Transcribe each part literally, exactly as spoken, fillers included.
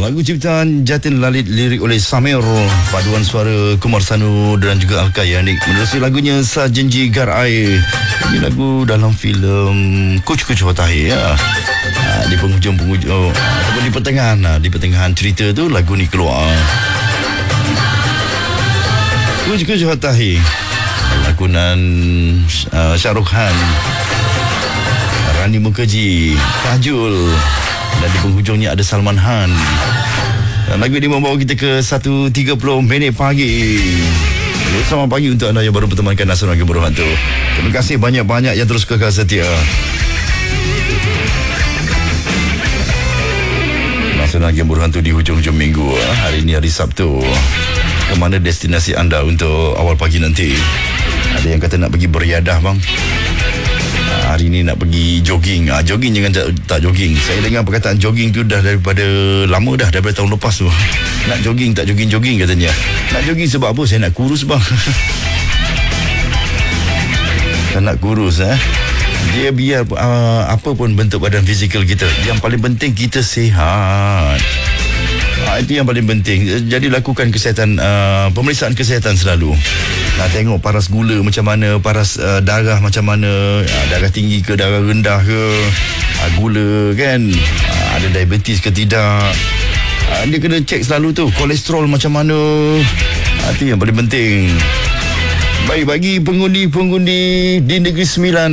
lagu ciptaan Jatin Lalit, lirik oleh Samir, paduan suara Kumar Sanu dan juga Alka Yanik. Menerusi lagunya Sajenji Gar Air. Ini lagu dalam filem Kuch Kuch Hota Hai ya. Ha, di penghujung-penghujung oh, ataupun di pertengahan ha, di pertengahan cerita tu lagu ni keluar. Kuch Kuch Hota Hai, lakonan uh, Shah Rukh Khan, Rani Mukherjee, Kajol, dan di penghujungnya ada Salman Khan. Dan lagu ini membawa kita ke satu tiga puluh minit pagi. Selamat pagi untuk anda yang baru bertemankan Nasional Gembira Hantu. Terima kasih banyak-banyak yang terus kekal setia. Nasional Gembira Hantu di hujung-hujung minggu. Hari ini hari Sabtu. Ke mana destinasi anda untuk awal pagi nanti? Ada yang kata nak pergi beriadah bang. Hari ni nak pergi jogging. Ah, jogging jangan tak, tak jogging. Saya dengar perkataan jogging tu dah daripada lama dah, daripada tahun lepas tu. Nak jogging tak jogging-jogging katanya. Nak jogging sebab apa? Saya nak kurus bang. Saya nak kurus eh. Dia biar uh, apa pun bentuk badan fizikal kita, yang paling penting kita sihat. Ha, itu yang paling penting. Jadi lakukan kesihatan, uh, pemeriksaan kesihatan selalu. Nak tengok paras gula macam mana, paras uh, darah macam mana, uh, darah tinggi ke, darah rendah ke, uh, gula kan, uh, ada diabetes ke tidak. Uh, dia kena cek selalu tu. Kolesterol macam mana. Uh, itu yang paling penting. Baik, bagi pengundi-pengundi di Negeri Sembilan,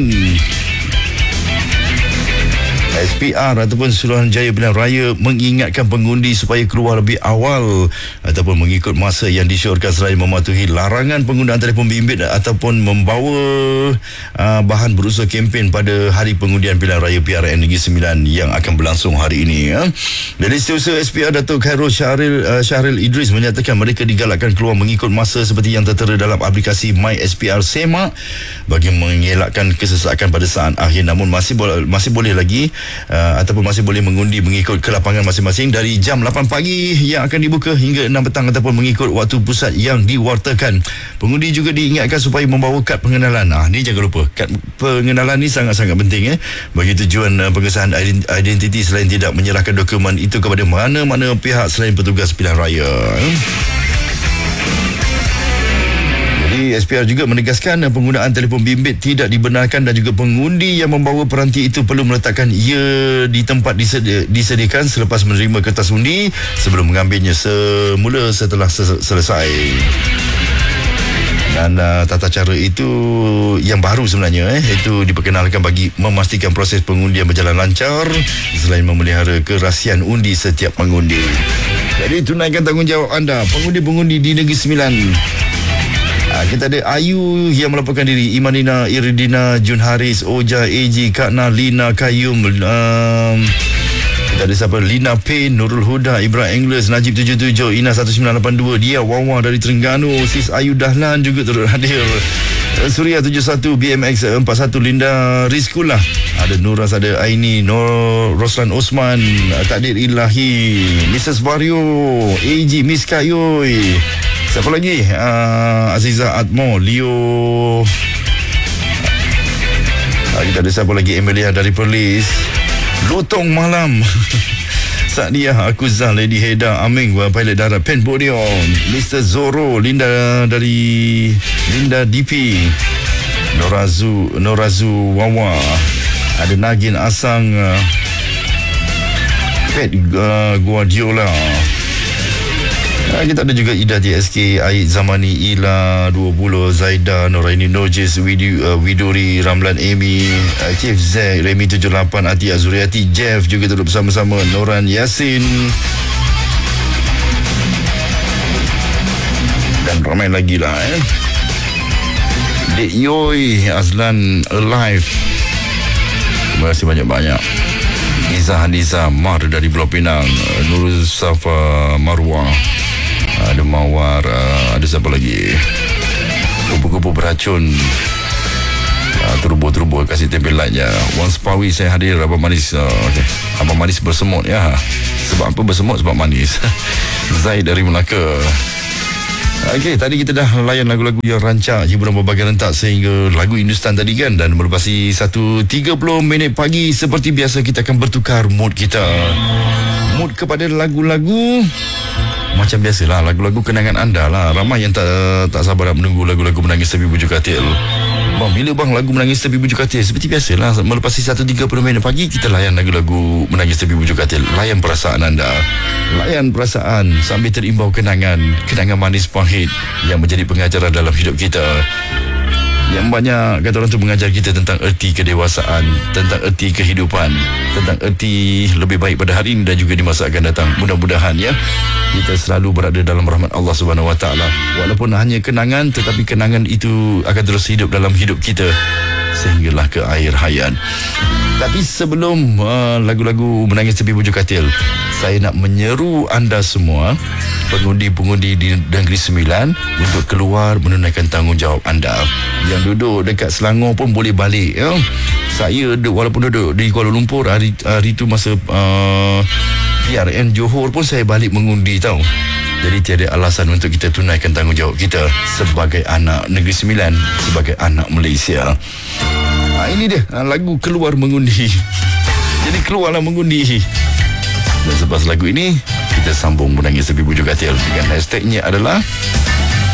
S P R ataupun Suruhanjaya Pilihan Raya mengingatkan pengundi supaya keluar lebih awal ataupun mengikut masa yang disyorkan selain mematuhi larangan penggunaan telefon bimbit ataupun membawa uh, bahan berusaha kempen pada hari pengundian Pilihan Raya P R N Negeri Sembilan yang akan berlangsung hari ini. Ya. Dari Setiausaha S P R Datuk Khairul Syahril, uh, Syahril Idris menyatakan mereka digalakkan keluar mengikut masa seperti yang tertera dalam aplikasi My S P R Semak bagi mengelakkan kesesakan pada saat akhir. Namun masih bo- masih boleh lagi Uh, ataupun masih boleh mengundi mengikut ke lapangan masing-masing dari jam lapan pagi yang akan dibuka hingga enam petang ataupun mengikut waktu pusat yang diwartakan. Pengundi juga diingatkan supaya membawa kad pengenalan. Ah, ni jangan lupa, kad pengenalan ni sangat-sangat penting eh bagi tujuan uh, pengesahan identiti, selain tidak menyerahkan dokumen itu kepada mana-mana pihak selain petugas pilihan raya. Eh. S P R juga menegaskan penggunaan telefon bimbit tidak dibenarkan dan juga pengundi yang membawa peranti itu perlu meletakkan ia di tempat disedi- disediakan selepas menerima kertas undi sebelum mengambilnya semula setelah ses- selesai. Dan uh, tata cara itu yang baru sebenarnya eh itu diperkenalkan bagi memastikan proses pengundian berjalan lancar selain memelihara kerahsiaan undi setiap pengundi. Jadi tunaikan tanggungjawab anda, pengundi-pengundi di Negeri Sembilan. Ha, kita ada Ayu yang melaporkan diri, Imanina, Iridina, Jun Haris, Oja, A J, Kakna, Lina, Kayum, um, kita ada siapa? Lina Pain, Nurul Huda, Ibrahim Engles, Najib tujuh tujuh, Ina satu sembilan lapan dua, Dia, Wawa dari Terengganu, Sis Ayu Dahlan juga turut hadir, Surya tujuh satu, B M X empat satu, Linda Rizkulah, ada Nuras, ada Aini, Nur Roslan Osman, Takdir Ilahi, Missus Vario, A G, Miss Kayoy. Siapa lagi? Uh, Aziza Atmo, Leo. Uh, kita ada siapa lagi? Emilia dari Perlis. Lotong Malam. Sadiah, Akuzah, Lady Heda, Aming, pilot darat Pen Podium, Mister Zoro, Linda dari Linda D P, Norazu, Norazu Wawa, ada Nagin Asang, uh, Pet uh, Guardiola. Ha, kita ada juga Ida T S K, Aid Zamani, Ila dua puluh, Zaida, Noraini Nojis, Widu, uh, Widuri, Ramlan Amy, uh, Chief Zack, Remy tujuh lapan, Ati Azuriati, Jeff juga duduk bersama-sama, Noran Yasin dan ramai lagi lah eh. Dek Yoi, Azlan Alive, terima kasih banyak-banyak. Izzah Haniza Mar dari Pulau Pinang, Nurul Safa Marwah, ada Mawar, uh, ada siapa lagi? Kupu-kupu beracun, uh, turbo-turbo kasih tempel light je. Wan Spawi saya hadir, Abang Manis. Uh, okay. Abang Manis bersemut ya. Sebab apa bersemut? Sebab manis. Zaid dari Melaka. Okey, tadi kita dah layan lagu-lagu yang rancak, hiburan berbagai rentak sehingga lagu Hindustan tadi kan. Dan melepasi satu tiga puluh minit pagi, seperti biasa kita akan bertukar mood kita. mood kepada lagu-lagu macam biasalah, lagu-lagu kenangan anda lah. Ramai yang tak tak sabar nak menunggu lagu-lagu Menangis Tepi Bujur Katil. Bang, bila bang lagu Menangis Tepi Bujur Katil? Seperti biasalah, melepasi satu tiga puluh minit pagi, kita layan lagu-lagu Menangis Tepi Bujur Katil. Layan perasaan anda, layan perasaan sambil terimbau kenangan, kenangan manis pahit yang menjadi pengajaran dalam hidup kita. Yang banyak kata orang tu mengajar kita tentang erti kedewasaan, tentang erti kehidupan, tentang erti lebih baik pada hari ini dan juga di masa akan datang. Mudah-mudahan ya kita selalu berada dalam rahmat Allah Subhanahu Wa Taala. Walaupun hanya kenangan, tetapi kenangan itu akan terus hidup dalam hidup kita sehinggalah ke akhir hayat. Tapi sebelum uh, lagu-lagu Menangis Tepi Bujur Katil, saya nak menyeru anda semua, pengundi-pengundi di Negeri Sembilan, untuk keluar menunaikan tanggungjawab anda. Yang duduk dekat Selangor pun boleh balik ya. Saya duduk, walaupun duduk di Kuala Lumpur, hari hari tu masa uh, P R N Johor pun saya balik mengundi tau. Jadi tiada alasan untuk kita tunaikan tanggungjawab kita sebagai anak Negeri Sembilan, sebagai anak Malaysia. Ha, ini dia lagu Keluar Mengundi. Jadi keluarlah mengundi. Dan selepas lagu ini, kita sambung Menangis Tepi Bujur Katil dengan hashtagnya adalah